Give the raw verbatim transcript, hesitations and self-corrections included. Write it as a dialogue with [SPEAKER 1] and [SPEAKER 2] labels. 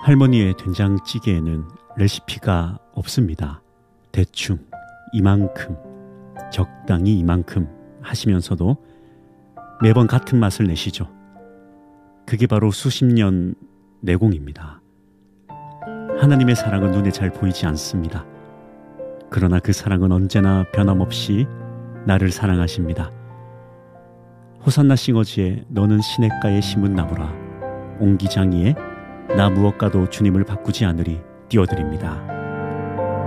[SPEAKER 1] 할머니의 된장찌개에는 레시피가 없습니다. 대충 이만큼, 적당히 이만큼 하시면서도 매번 같은 맛을 내시죠. 그게 바로 수십 년 내공입니다. 하나님의 사랑은 눈에 잘 보이지 않습니다. 그러나 그 사랑은 언제나 변함없이 나를 사랑하십니다. 호산나 싱어지의 너는 시냇가에 심은 나무라, 옹기장이의 나 무엇과도 주님을 바꾸지 않으리 띄워드립니다.